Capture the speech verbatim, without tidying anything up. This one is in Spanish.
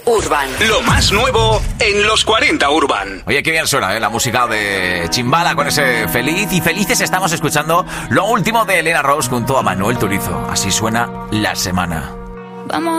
Urban. Lo más nuevo en los cuarenta Urban. Oye, qué bien suena, ¿eh? La música de Chimbala con ese feliz. Y felices estamos escuchando lo último de Elena Rose junto a Manuel Turizo. Así suena La Semana. Vamos